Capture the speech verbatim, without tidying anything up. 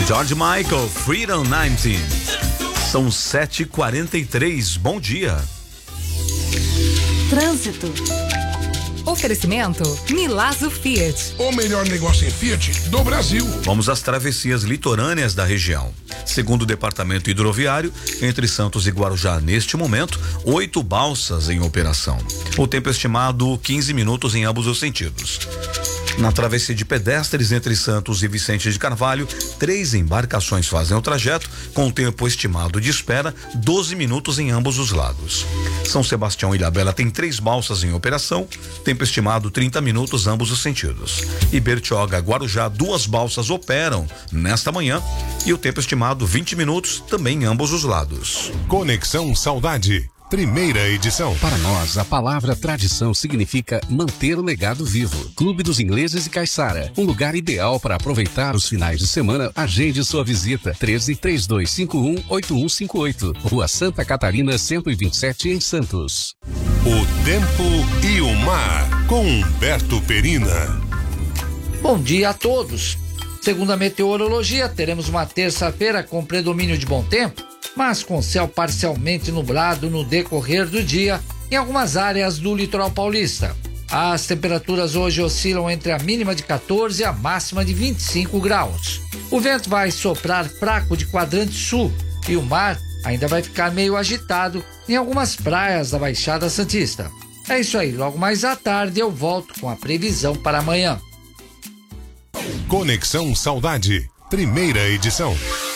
George Michael, Freedom dezenove. São sete e quarenta e três. Bom dia. Trânsito. Oferecimento Milazzo Fiat. O melhor negócio em Fiat do Brasil. Vamos às travessias litorâneas da região. Segundo o Departamento Hidroviário, entre Santos e Guarujá, neste momento, oito balsas em operação. O tempo estimado quinze minutos em ambos os sentidos. Na travessia de pedestres entre Santos e Vicente de Carvalho, três embarcações fazem o trajeto, com o tempo estimado de espera doze minutos em ambos os lados. São Sebastião e Ilhabela tem três balsas em operação, tempo estimado trinta minutos ambos os sentidos. E Bertioga, Guarujá, duas balsas operam nesta manhã e o tempo estimado vinte minutos também em ambos os lados. Conexão Saudade. Primeira edição. Para nós, a palavra tradição significa manter o legado vivo. Clube dos Ingleses e Caiçara, um lugar ideal para aproveitar os finais de semana. Agende sua visita. treze, trinta e dois cinquenta e um, oitenta e um cinquenta e oito. Rua Santa Catarina, cento e vinte e sete, em Santos. O tempo e o mar, com Humberto Perina. Bom dia a todos. Segundo a meteorologia, teremos uma terça-feira com predomínio de bom tempo, mas com céu parcialmente nublado no decorrer do dia em algumas áreas do litoral paulista. As temperaturas hoje oscilam entre a mínima de quatorze e a máxima de vinte e cinco graus. O vento vai soprar fraco de quadrante sul e o mar ainda vai ficar meio agitado em algumas praias da Baixada Santista. É isso aí, logo mais à tarde eu volto com a previsão para amanhã. Conexão Saudade, primeira edição.